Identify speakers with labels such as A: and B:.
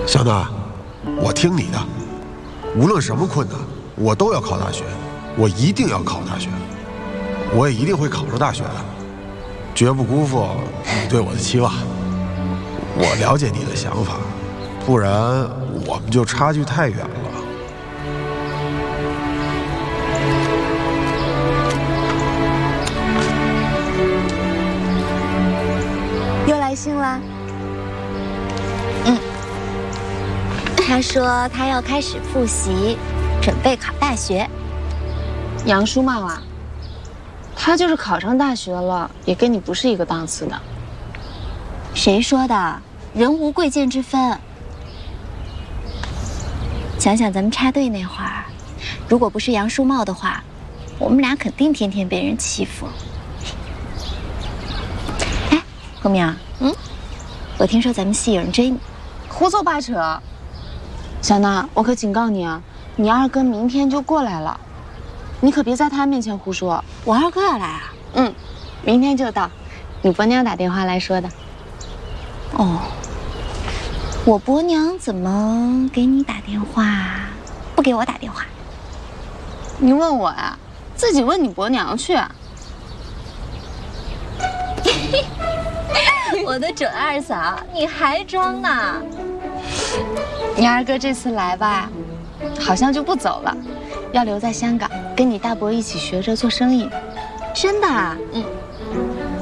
A: 小娜，我听你的，无论什么困难，我都要考大学，我一定要考大学，我也一定会考上大学的，绝不辜负你对我的期望。我了解你的想法，不然我们就差距太远了。
B: 又来信了。他说他要开始复习，准备考大学。
C: 杨书茂啊，他就是考上大学了，也跟你不是一个档次的。
B: 谁说的？人无贵贱之分。想想咱们插队那会儿，如果不是杨书茂的话，我们俩肯定天天被人欺负。哎，红明，我听说咱们系有人追你。
C: 胡诌八扯。小娜，我可警告你啊，你二哥明天就过来了，你可别在他面前胡说。
B: 我二哥要来啊？
C: 明天就到，你伯娘打电话来说的。
B: 哦，我伯娘怎么给你打电话，不给我打电话？
C: 你问我呀，自己问你伯娘去。
B: 我的准二嫂，你还装呢？
C: 你二哥这次来吧，好像就不走了，要留在香港跟你大伯一起学着做生意。
B: 真的？